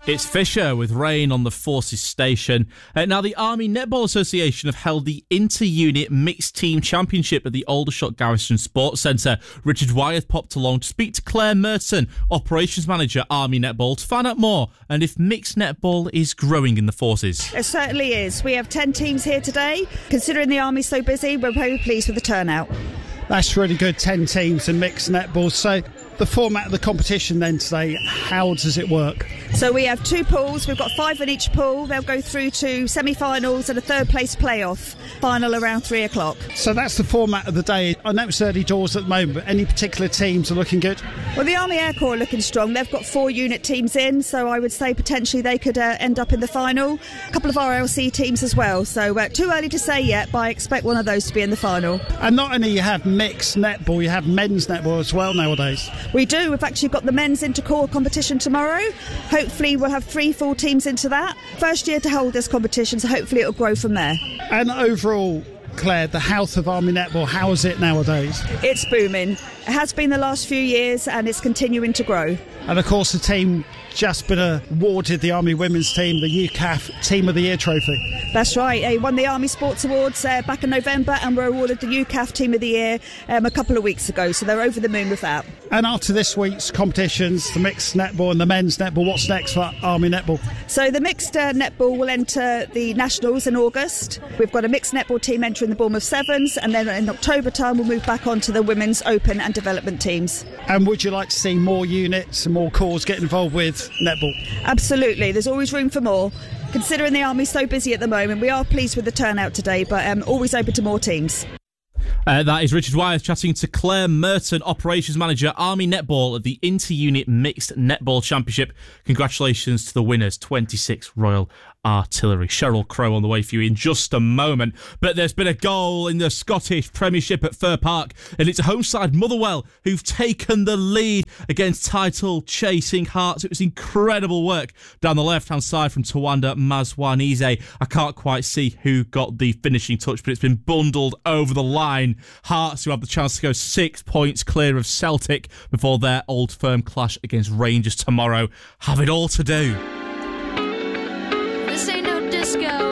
It's Fisher with Rain on the Forces station. Now, the Army Netball Association have held the Inter-Unit Mixed Team Championship at the Aldershot Garrison Sports Centre. Richard Wyeth popped along to speak to Claire Merton, Operations Manager, Army Netball, to find out more and if mixed netball is growing in the Forces. It certainly is. We have 10 teams here today. Considering the Army's so busy, we're very pleased with the turnout. That's really good, 10 teams in mixed netball. So the format of the competition then today, how does it work? So we have 2 pools. We've got 5 in each pool. They'll go through to semi-finals and a third place playoff final around 3 o'clock. So that's the format of the day. I know it's early doors at the moment, but any particular teams are looking good? Well, the Army Air Corps are looking strong. They've got 4 unit teams in, so I would say potentially they could end up in the final. A couple of RLC teams as well. So too early to say yet, but I expect one of those to be in the final. And not only you have mixed netball, you have men's netball as well nowadays. We do. We've actually got the men's inter-corps competition tomorrow. Hopefully we'll have 3 full teams into that. First year to hold this competition, so hopefully it'll grow from there. And overall, Claire, the health of Army Netball, how is it nowadays? It's booming. It has been the last few years and it's continuing to grow. And of course the team just been awarded, the Army Women's Team, the UCAF Team of the Year trophy. That's right. They won the Army Sports Awards back in November and were awarded the UCAF Team of the Year a couple of weeks ago, so they're over the moon with that. And after this week's competitions, the mixed netball and the men's netball, what's next for Army Netball? So the mixed netball will enter the Nationals in August. We've got a mixed netball team entering the Bournemouth Sevens, and then in October time we'll move back on to the Women's Open and Development teams. And would you like to see more units and more corps get involved with netball? Absolutely. There's always room for more. Considering the Army's so busy at the moment, we are pleased with the turnout today, but always open to more teams. That is Richard Wyeth chatting to Claire Merton, Operations Manager, Army Netball at the Inter-Unit Mixed Netball Championship. Congratulations to the winners, 26 Royal Artillery. Cheryl Crow on the way for you in just a moment. But there's been a goal in the Scottish Premiership at Fir Park, and it's a home side, Motherwell, who've taken the lead against title-chasing Hearts. It was incredible work down the left-hand side from Tawanda Mazwanize. I can't quite see who got the finishing touch, but it's been bundled over the line. Hearts, who have the chance to go 6 points clear of Celtic before their Old Firm clash against Rangers tomorrow, have it all to do. This ain't no disco.